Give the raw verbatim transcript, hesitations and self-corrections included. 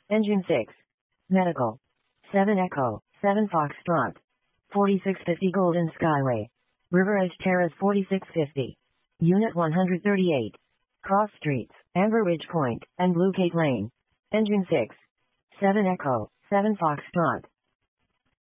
Engine six. Medical. seven Echo, seven Foxtrot. forty-six fifty Golden Skyway. River Edge Terrace forty-six fifty. Unit one hundred thirty-eight. Cross Streets, Amber Ridge Point, and Blue Gate Lane. Engine six. seven Echo, seven Foxtrot.